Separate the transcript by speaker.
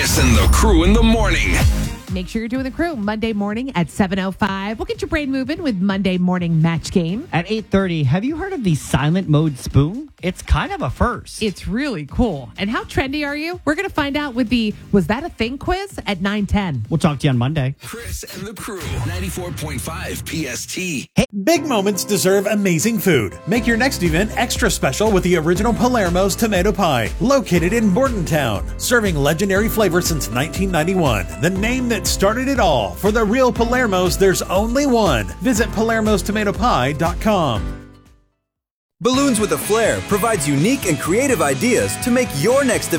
Speaker 1: Chris and the crew in the morning.
Speaker 2: Make sure you're doing the crew Monday morning at 7:05. We'll get your brain moving with Monday Morning Match Game.
Speaker 3: At 8:30, have you heard of the silent mode spoon? It's kind of a first.
Speaker 2: It's really cool. And how trendy are you? We're going to find out with the Was That a Thing quiz at 9:10.
Speaker 3: We'll talk to you on Monday.
Speaker 1: Chris and the crew, 94.5 PST.
Speaker 4: Big moments deserve amazing food. Make your next event extra special with the original Palermo's Tomato Pie, located in Bordentown. Serving legendary flavor since 1991. The name that started it all. For the real Palermo's, there's only one. Visit Palermo'sTomatoPie.com.
Speaker 5: Balloons with a Flair provides unique and creative ideas to make your next event